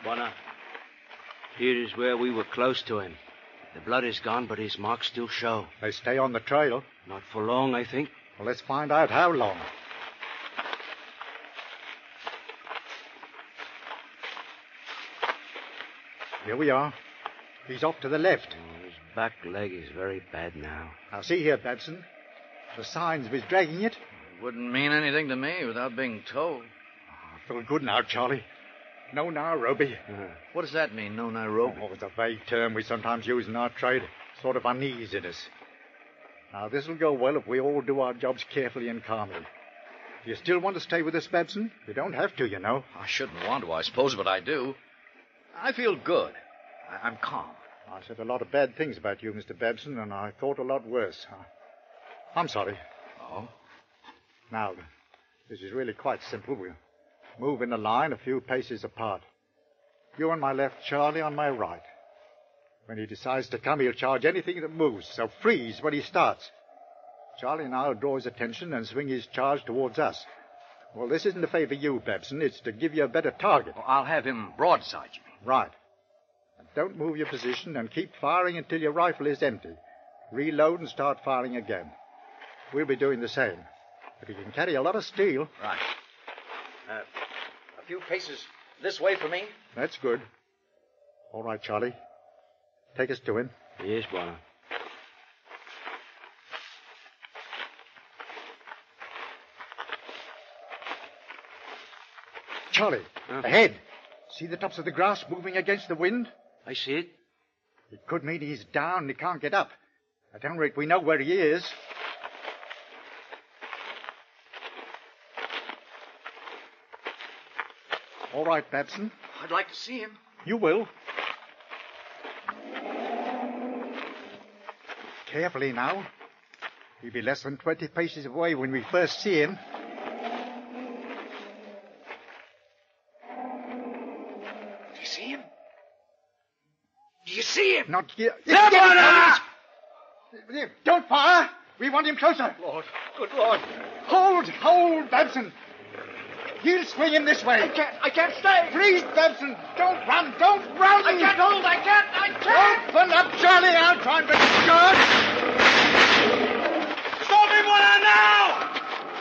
Bonner. Here is where we were close to him. The blood is gone, but his marks still show. They stay on the trail. Not for long, I think. Well, let's find out how long. Here we are. He's off to the left. His back leg is very bad now. Now, see here, Babson. The signs of his dragging it. It wouldn't mean anything to me without being told. I feel good now, Charlie. No Nairobi. What does that mean, no Nairobi? Oh, it's a vague term we sometimes use in our trade. Sort of uneasiness. Now, this'll go well if we all do our jobs carefully and calmly. Do you still want to stay with us, Babson? You don't have to, you know. I shouldn't want to, I suppose, but I do. I feel good. I'm calm. I said a lot of bad things about you, Mr. Babson, and I thought a lot worse. I'm sorry. Oh? Now, this is really quite simple. We'll move in a line a few paces apart. You on my left, Charlie on my right. When he decides to come, he'll charge anything that moves, so freeze when he starts. Charlie now will draw his attention and swing his charge towards us. Well, this isn't to favor you, Babson. It's to give you a better target. Well, I'll have him broadside you. Right. And don't move your position and keep firing until your rifle is empty. Reload and start firing again. We'll be doing the same. But he can carry a lot of steel. Right. A few paces this way for me. That's good. All right, Charlie. Take us to him. Yes, Bonner. Charlie, ahead. See the tops of the grass moving against the wind? I see it. It could mean he's down and he can't get up. At any rate, we know where he is. All right, Babson. I'd like to see him. You will. Carefully now. He'll be less than 20 paces away when we first see him. Do you see him? Do you see him? Not here. Bonner! Don't fire! We want him closer. Lord, good Lord. Hold, Babson. He'll swing him this way. I can't stay. Please, Babson, don't run. I can't hold, I can't. Open up, Charlie. I'll try and bring you. Stop him, Bonner, now!